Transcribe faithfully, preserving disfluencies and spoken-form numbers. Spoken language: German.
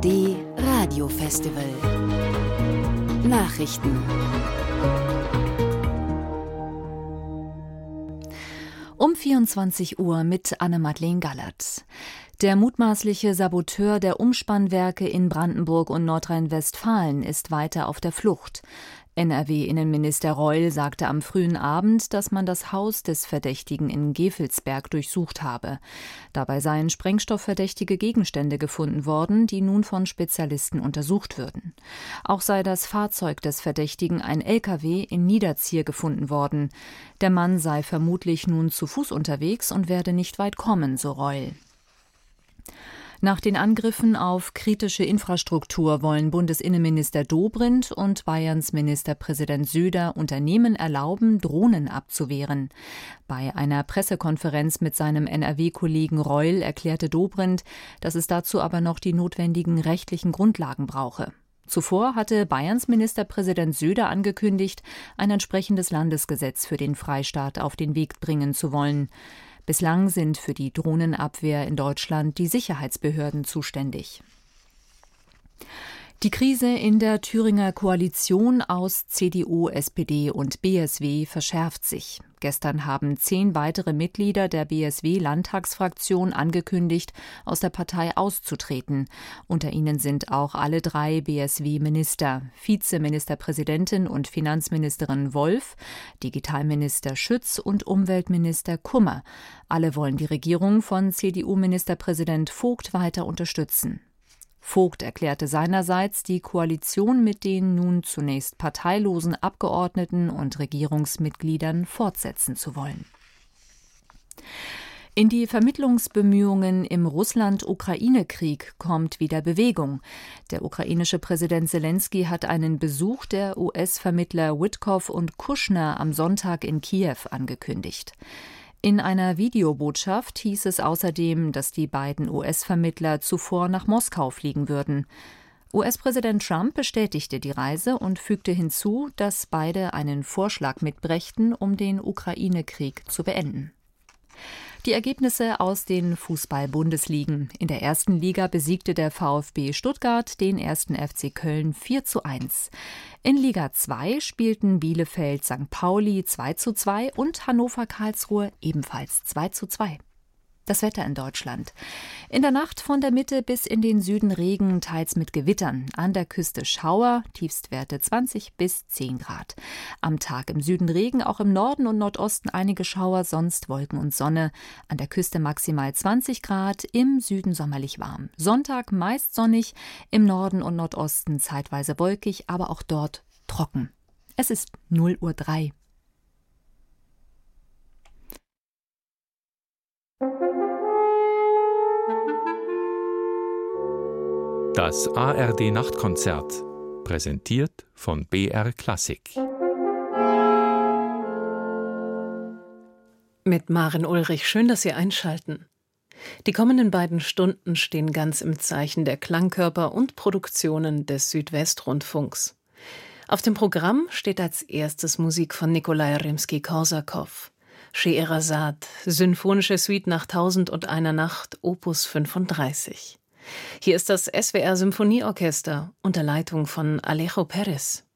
D Radiofestival. Nachrichten. Um vierundzwanzig Uhr mit Anne-Madeleine Gallert. Der mutmaßliche Saboteur der Umspannwerke in Brandenburg und Nordrhein-Westfalen ist weiter auf der Flucht. N R W-Innenminister Reul sagte am frühen Abend, dass man das Haus des Verdächtigen in Gevelsberg durchsucht habe. Dabei seien sprengstoffverdächtige Gegenstände gefunden worden, die nun von Spezialisten untersucht würden. Auch sei das Fahrzeug des Verdächtigen, ein L K W, in Niederzier gefunden worden. Der Mann sei vermutlich nun zu Fuß unterwegs und werde nicht weit kommen, so Reul. Nach den Angriffen auf kritische Infrastruktur wollen Bundesinnenminister Dobrindt und Bayerns Ministerpräsident Söder Unternehmen erlauben, Drohnen abzuwehren. Bei einer Pressekonferenz mit seinem N R W-Kollegen Reul erklärte Dobrindt, dass es dazu aber noch die notwendigen rechtlichen Grundlagen brauche. Zuvor hatte Bayerns Ministerpräsident Söder angekündigt, ein entsprechendes Landesgesetz für den Freistaat auf den Weg bringen zu wollen. Bislang sind für die Drohnenabwehr in Deutschland die Sicherheitsbehörden zuständig. Die Krise in der Thüringer Koalition aus C D U, S P D und B S W verschärft sich. Gestern haben zehn weitere Mitglieder der B S W-Landtagsfraktion angekündigt, aus der Partei auszutreten. Unter ihnen sind auch alle drei B S W-Minister, Vizeministerpräsidentin und Finanzministerin Wolf, Digitalminister Schütz und Umweltminister Kummer. Alle wollen die Regierung von C D U-Ministerpräsident Vogt weiter unterstützen. Vogt erklärte seinerseits, die Koalition mit den nun zunächst parteilosen Abgeordneten und Regierungsmitgliedern fortsetzen zu wollen. In die Vermittlungsbemühungen im Russland-Ukraine-Krieg kommt wieder Bewegung. Der ukrainische Präsident Selenskyj hat einen Besuch der U S-Vermittler Witkoff und Kushner am Sonntag in Kiew angekündigt. In einer Videobotschaft hieß es außerdem, dass die beiden U S-Vermittler zuvor nach Moskau fliegen würden. U S-Präsident Trump bestätigte die Reise und fügte hinzu, dass beide einen Vorschlag mitbrächten, um den Ukraine-Krieg zu beenden. Die Ergebnisse aus den Fußball-Bundesligen. In der ersten Liga besiegte der VfB Stuttgart den ersten F C Köln vier zu eins. In Liga zwei spielten Bielefeld Sankt Pauli zwei zu zwei und Hannover Karlsruhe ebenfalls zwei zu zwei. Das Wetter in Deutschland. In der Nacht von der Mitte bis in den Süden Regen, teils mit Gewittern. An der Küste Schauer, Tiefstwerte zwanzig bis zehn Grad. Am Tag im Süden Regen, auch im Norden und Nordosten einige Schauer, sonst Wolken und Sonne. An der Küste maximal zwanzig Grad, im Süden sommerlich warm. Sonntag meist sonnig, im Norden und Nordosten zeitweise wolkig, aber auch dort trocken. Es ist null Uhr drei. Das A R D-Nachtkonzert, präsentiert von B R Klassik. Mit Maren Ulrich, schön, dass Sie einschalten. Die kommenden beiden Stunden stehen ganz im Zeichen der Klangkörper und Produktionen des Südwestrundfunks. Auf dem Programm steht als erstes Musik von Nikolai Rimski-Korsakow. Scheherazade, Symphonische Suite nach Tausend und einer Nacht, Opus fünfunddreißig. Hier ist das S W R Symphonieorchester unter Leitung von Alejo Perez.